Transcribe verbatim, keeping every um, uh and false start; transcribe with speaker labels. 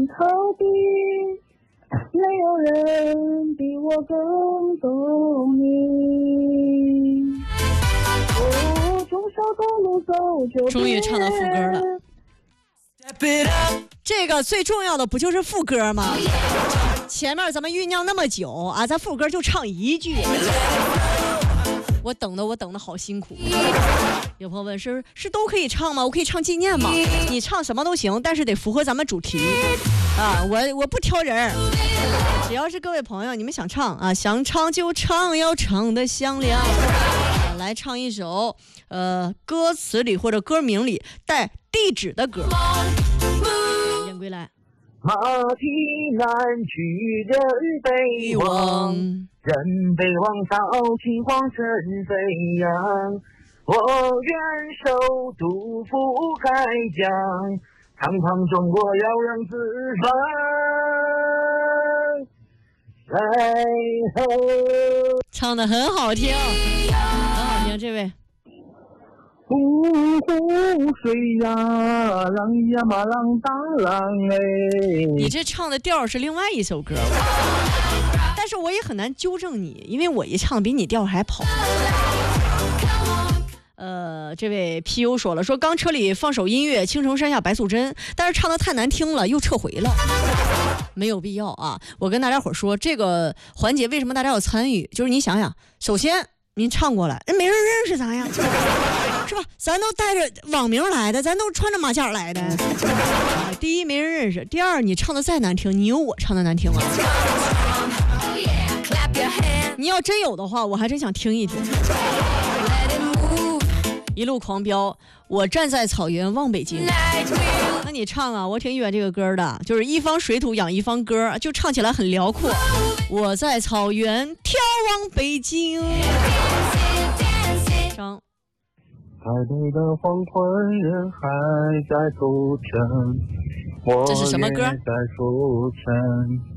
Speaker 1: 逃避，没有人比我更懂你。哦，中小东路走就
Speaker 2: 终于唱到副歌了。这个最重要的不就是副歌吗？前面咱们酝酿那么久啊，咱副歌就唱一句。我等的我等的好辛苦。有朋友问是是都可以唱吗？我可以唱纪念吗？你唱什么都行，但是得符合咱们主题啊！我我不挑人，只要是各位朋友你们想唱啊，想唱就唱，要唱的响亮。啊、来唱一首呃歌词里或者歌名里带地址的歌。言归来。
Speaker 1: 马蹄南去人北望，人北望到秦皇城飞扬。我愿守杜甫开疆，堂堂中国要让四方来后。
Speaker 2: 唱得很好听，很好听，这位。
Speaker 1: 呼呼水呀，浪呀嘛浪大浪哎！
Speaker 2: 你这唱的调是另外一首歌，但是我也很难纠正你，因为我一唱比你调还跑。呃，这位 P U 说了，说刚车里放首音乐《青城山下白素贞》，但是唱的太难听了，又撤回了。没有必要啊！我跟大家伙说，这个环节为什么大家要参与？就是你想想，首先您唱过来，人没人认识咱呀。是吧？咱都带着网名来的，咱都穿着马甲来的。第一没人认识，第二你唱的再难听，你有我唱的难听吗？你要真有的话，我还真想听一听。一路狂飙，我站在草原望北京。那你唱啊，我挺喜欢这个歌的，就是一方水土养一方歌，就唱起来很辽阔。我在草原眺望北京。唱。
Speaker 1: 台北的黄昏，人还在浮沉。
Speaker 2: 这是什么歌？
Speaker 1: 在浮沉。